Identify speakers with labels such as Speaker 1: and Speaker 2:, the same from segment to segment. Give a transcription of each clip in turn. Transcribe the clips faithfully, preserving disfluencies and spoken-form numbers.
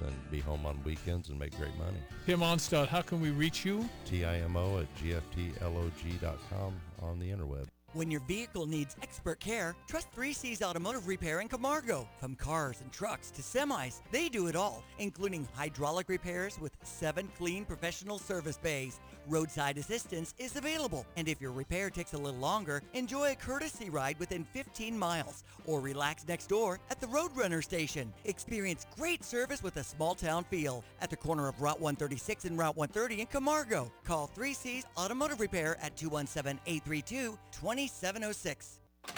Speaker 1: and be home on weekends and make great money.
Speaker 2: Tim Onstad, how can we reach you?
Speaker 1: T I M O at G F T log dot com on the interweb.
Speaker 3: When your vehicle needs expert care, trust three C's Automotive Repair in Camargo. From cars and trucks to semis, they do it all, including hydraulic repairs with seven clean professional service bays. Roadside assistance is available, and if your repair takes a little longer, enjoy a courtesy ride within fifteen miles, or relax next door at the Roadrunner station. Experience great service with a small town feel at the corner of Route one thirty-six and Route one thirty in Camargo. Call three C's Automotive Repair at two one seven, eight three two, two seven oh six.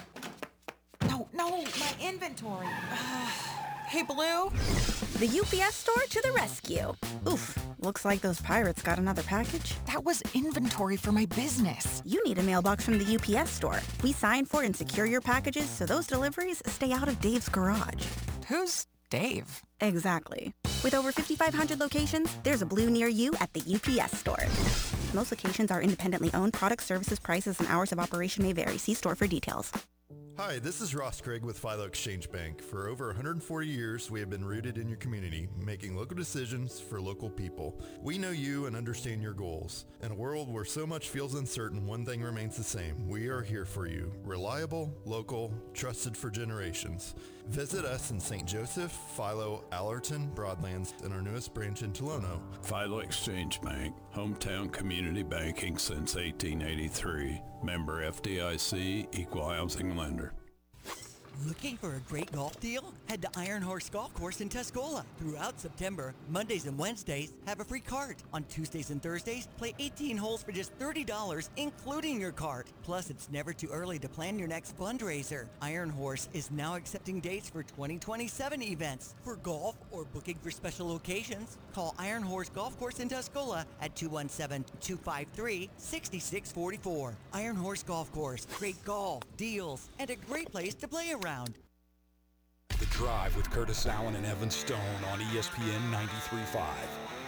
Speaker 4: No, no, my inventory. Hey, Blue?
Speaker 5: The U P S store to the rescue. Oof, looks like those pirates got another package.
Speaker 4: That was inventory for my business.
Speaker 5: You need a mailbox from the U P S store. We sign for and secure your packages so those deliveries stay out of Dave's garage.
Speaker 4: Who's Dave?
Speaker 5: Exactly. With over fifty-five hundred locations, there's a Blue near you at the U P S store. Most locations are independently owned. Products, services, prices, and hours of operation may vary. See store for details.
Speaker 6: Hi, this is Ross Craig with Philo Exchange Bank. For over one hundred forty years, we have been rooted in your community, making local decisions for local people. We know you and understand your goals. In a world where so much feels uncertain, one thing remains the same. We are here for you. Reliable, local, trusted for generations. Visit us in Saint Joseph, Philo, Allerton, Broadlands, and our newest branch in Tolono.
Speaker 7: Philo Exchange Bank, hometown community banking since eighteen eighty-three. Member F D I C, equal housing lender.
Speaker 3: Looking for a great golf deal? Head to Iron Horse Golf Course in Tuscola. Throughout September, Mondays and Wednesdays, have a free cart. On Tuesdays and Thursdays, play eighteen holes for just thirty dollars, including your cart. Plus, it's never too early to plan your next fundraiser. Iron Horse is now accepting dates for twenty twenty-seven events. For golf or booking for special occasions, call Iron Horse Golf Course in Tuscola at two one seven, two five three, six six four four. Iron Horse Golf Course. Great golf, deals, and a great place to play around.
Speaker 8: The Drive with Curtis Allen and Evan Stone on E S P N ninety-three point five.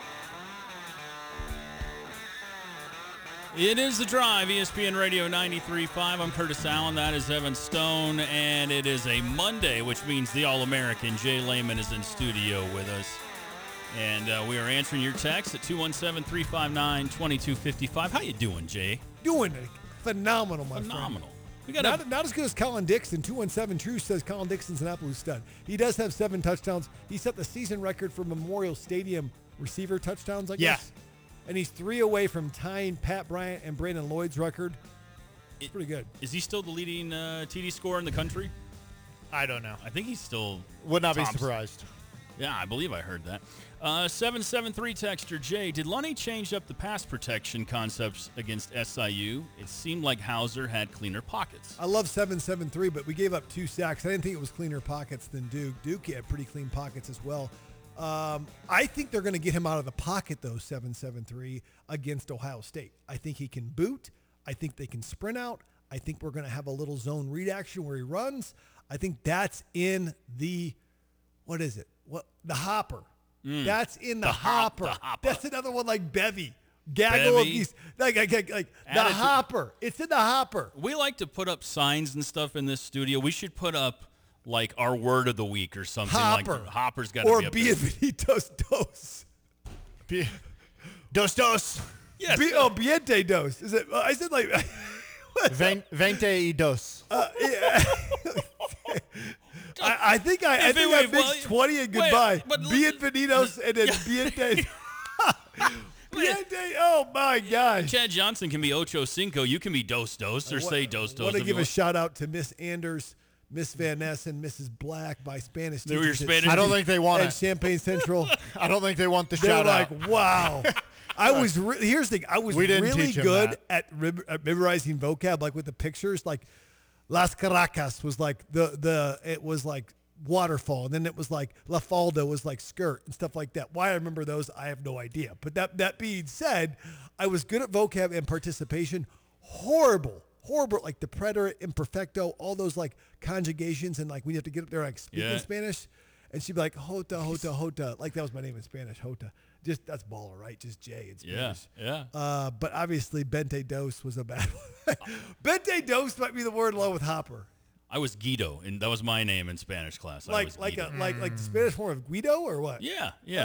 Speaker 9: It is The Drive, E S P N Radio ninety-three point five. I'm Curtis Allen. That is Evan Stone. And it is a Monday, which means the All-American Jay Lehman is in studio with us. And uh, we are answering your text at two one seven, three five nine, two two five five. How you doing, Jay?
Speaker 10: Doing phenomenal, my
Speaker 9: Phenomenal.
Speaker 10: friend.
Speaker 9: We got
Speaker 10: not, not as good as Colin Dixon. two one seven True says Colin Dixon's an absolute stud. He does have seven touchdowns. He set the season record for Memorial Stadium receiver touchdowns, I guess. Yeah. And he's three away from tying Pat Bryant and Brandon Lloyd's record. It's pretty good.
Speaker 9: Is he still the leading uh, T D scorer in the country?
Speaker 2: I don't know.
Speaker 9: I think he's still...
Speaker 11: Would not
Speaker 9: Thompson.
Speaker 11: be surprised.
Speaker 9: Yeah, I believe I heard that. Uh, seven seven three texter Jay, did Lunny change up the pass protection concepts against S I U? It seemed like Hauser had cleaner pockets.
Speaker 10: I love seven seven three, but we gave up two sacks. I didn't think it was cleaner pockets than Duke. Duke had pretty clean pockets as well. Um, I think they're going to get him out of the pocket, though, seven seven three against Ohio State. I think he can boot. I think they can sprint out. I think we're going to have a little zone read action where he runs. I think that's in the, what is it? What the hopper. Mm. That's in the, the hopper. Hop, the hopper. That's another one like Bevy. Gaggle
Speaker 9: Bevy.
Speaker 10: of these. Like, like, like, like the hopper. It's in the hopper.
Speaker 9: We like to put up signs and stuff in this studio. We should put up like our word of the week or something.
Speaker 10: Hopper.
Speaker 9: Like Hopper's got to be up there.
Speaker 10: Or bienvenidos dos.
Speaker 11: Be- dos dos.
Speaker 10: Yes. Be- oh, biente dos. Is it? Uh, I said like.
Speaker 11: Veinte y dos.
Speaker 10: Uh, yeah. I, I think I, I think I mixed well, twenty and goodbye. Wait, Bienvenidos and then Biente. Biente. Oh my gosh.
Speaker 9: Chad Johnson can be Ocho Cinco. You can be Dos Dos or say Dos Dos.
Speaker 10: I want to give a shout out to Miss Anders, Miss Van Ness, and Missus Black by Spanish
Speaker 9: they were Spanish.
Speaker 11: I don't think they want
Speaker 10: at
Speaker 11: it.
Speaker 10: Champaign Central.
Speaker 11: I don't think they want the
Speaker 10: They're
Speaker 11: shout
Speaker 10: like,
Speaker 11: out.
Speaker 10: wow. I was re- here's the thing. I was
Speaker 11: we didn't
Speaker 10: really
Speaker 11: teach him
Speaker 10: good
Speaker 11: that.
Speaker 10: at, rem- at memorizing vocab, like with the pictures, like. Las Caracas was like the, the it was like waterfall, and then it was like La Falda was like skirt and stuff like that. Why I remember those, I have no idea. But that that being said, I was good at vocab and participation. Horrible, horrible, like the preterite, imperfecto, all those like conjugations, and like when you have to get up there and like speak
Speaker 9: yeah.
Speaker 10: in Spanish, and she'd be like Jota, Jota, Jota, like that was my name in Spanish, Jota. Just that's baller, right? Just J in Spanish.
Speaker 9: Yeah, yeah.
Speaker 10: Uh, but obviously, Bente Dos was a bad one. Bente Dos might be the word along with Hopper.
Speaker 9: I was Guido, and that was my name in Spanish class.
Speaker 10: Like
Speaker 9: I was
Speaker 10: like
Speaker 9: Guido.
Speaker 10: a like like the Spanish form of Guido or what?
Speaker 9: Yeah, yeah.